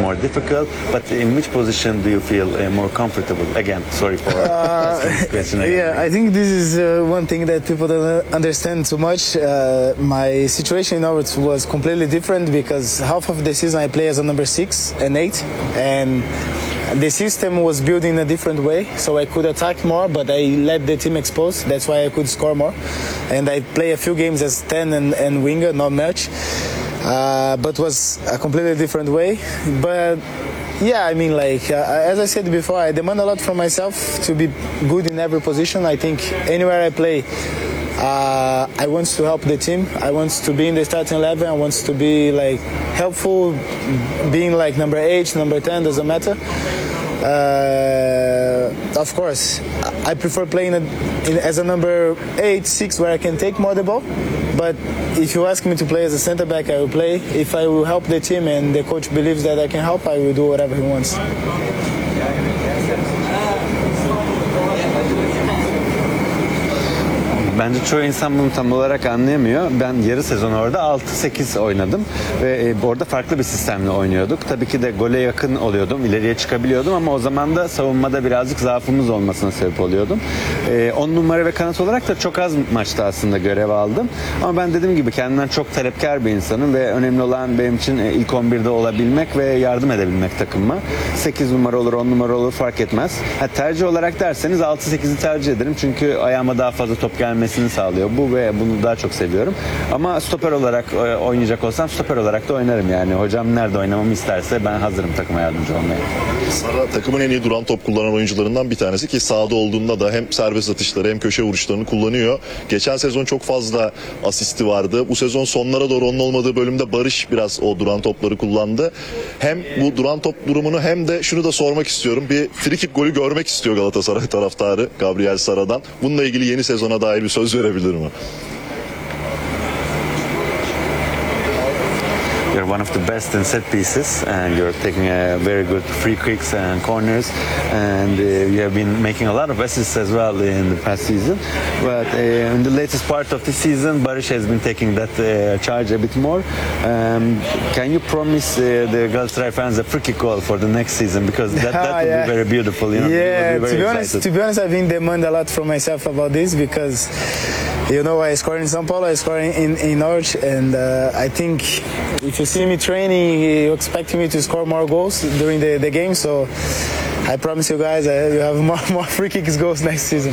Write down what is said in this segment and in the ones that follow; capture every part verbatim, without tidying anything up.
more difficult, but in which position do you feel uh, more comfortable? Again, sorry for Uh, this question again. yeah, I think this is uh, one thing that people don't understand too much. Uh, my situation in Norwich was completely different because half of the season I play as a number six and eight, and the system was built in a different way, so I could attack more, but I let the team expose. That's why I could score more. And I play a few games as ten and, and winger, not much, uh, but was a completely different way. But yeah, I mean, like uh, as I said before, I demand a lot from myself to be good in every position. I think anywhere I play, uh, I want to help the team. I want to be in the starting eleven. I want to be like helpful, being like number eight, number ten, doesn't matter. Uh, of course, I prefer playing a, in, as a number eight, six, where I can take more the ball. But if you ask me to play as a center back, I will play. If I will help the team and the coach believes that I can help, I will do whatever he wants. Bence çoğu insan bunu tam olarak anlayamıyor. Ben yarı sezon orada altı sekiz oynadım ve orada farklı bir sistemle oynuyorduk. Tabii ki de gole yakın oluyordum, ileriye çıkabiliyordum ama o zaman da savunmada birazcık zaafımız olmasına sebep oluyordum. on numara ve kanat olarak da çok az maçta aslında görev aldım. Ama ben dediğim gibi kendimden çok talepkar bir insanım ve önemli olan benim için ilk on birde olabilmek ve yardım edebilmek takımıma. sekiz numara olur, on numara olur fark etmez. Ha, tercih olarak derseniz altı sekizi tercih ederim çünkü ayağıma daha fazla top gelmesi sağlıyor. Bu ve bunu daha çok seviyorum. Ama stoper olarak oynayacak olsam stoper olarak da oynarım yani. Hocam nerede oynamamı isterse ben hazırım takıma yardımcı olmaya. Sara takımın en iyi duran top kullanan oyuncularından bir tanesi ki sahada olduğunda da hem serbest atışları hem köşe vuruşlarını kullanıyor. Geçen sezon çok fazla asisti vardı. Bu sezon sonlara doğru onun olmadığı bölümde Barış biraz o duran topları kullandı. Hem bu duran top durumunu hem de şunu da sormak istiyorum. Bir free kick golü görmek istiyor Galatasaray taraftarı Gabriel Sara'dan. Bununla ilgili yeni sezona dair bir söz verebilir mi? You're one of the best in set pieces and you're taking a very good free kicks and corners and uh, you have been making a lot of assists as well in the past season. But uh, in the latest part of the season, Barış has been taking that uh, charge a bit more. Um, can you promise uh, the Galatasaray fans a free kick goal for the next season because that, that would yeah. be very beautiful. You know, yeah, be to be honest, to be honest, I've been demand a lot from myself about this because you know I score in São Paulo, I score in in Norwich, and uh, I think if you see me training, you expect me to score more goals during the, the game. So I promise you guys, uh, you have more more free kicks goals next season.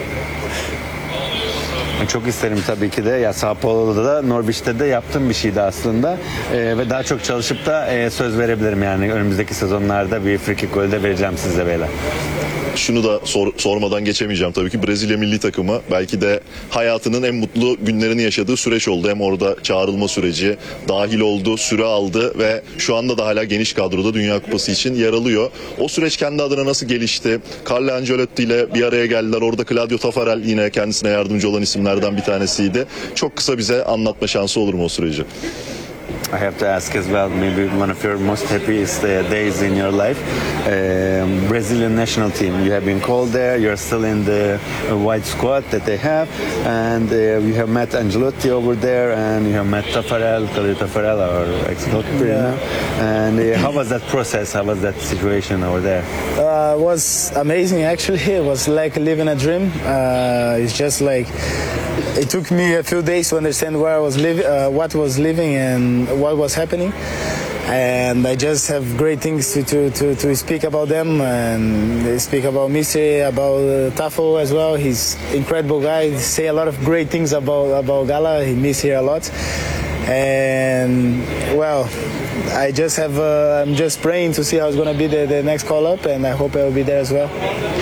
Çok isterim tabii ki de. Ya Sao Paulo'da da Norwich'te de yaptığım bir şeydi aslında. Ee, ve daha çok çalışıp da e, söz verebilirim yani önümüzdeki sezonlarda bir free kick golü de vereceğim size beyler. Şunu da sor, sormadan geçemeyeceğim tabii ki Brezilya milli takımı belki de hayatının en mutlu günlerini yaşadığı süreç oldu. Hem orada çağrılma süreci, dahil oldu, süre aldı ve şu anda da hala geniş kadroda Dünya Kupası için yer alıyor. O süreç kendi adına nasıl gelişti? Carlo Ancelotti ile bir araya geldiler. Orada Claudio Taffarel yine kendisine yardımcı olan isimlerden bir tanesiydi. Çok kısa bize anlatma şansı olur mu o süreci? I have to ask as well, maybe one of your most happiest uh, days in your life. Um, Brazilian national team, you have been called there, you're still in the uh, white squad that they have, and uh, you have met Ancelotti over there, and you have met Taffarel, Claudio Taffarel, our ex-goalkeeper, Yeah. you know? And uh, how was that process, how was that situation over there? Uh, it was amazing actually. It was like living a dream. Uh, it's just like it took me a few days to understand where I was living, uh, what was living, and what was happening. And I just have great things to, to, to, to speak about them, and they speak about Mister, about uh, Tafo as well. He's incredible guy. He say a lot of great things about about Gala. He miss here a lot, and well, I just have uh, I'm just praying to see how it's gonna be the, the next call up, and I hope I will be there as well.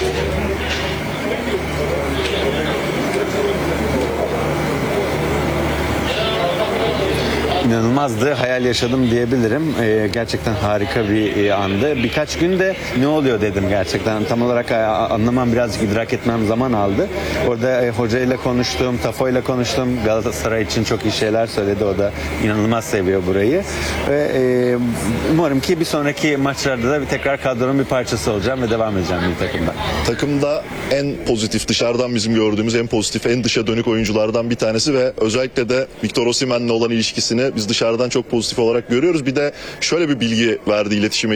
İnanılmazdı, hayal yaşadım diyebilirim. Ee, gerçekten harika bir e, andı. Birkaç günde ne oluyor dedim gerçekten. Tam olarak e, anlamam, birazcık idrak etmem zaman aldı. Orada e, hocayla konuştum, Tafo ile konuştum. Galatasaray için çok iyi şeyler söyledi. O da inanılmaz seviyor burayı. Ve e, umarım ki bir sonraki maçlarda da bir tekrar kadronun bir parçası olacağım ve devam edeceğim bir takımda. Takımda en pozitif, dışarıdan bizim gördüğümüz en pozitif, en dışa dönük oyunculardan bir tanesi ve özellikle de Victor Osimhen'le olan ilişkisini biz dışarıdan çok pozitif olarak görüyoruz. Bir de şöyle bir bilgi verdi iletişim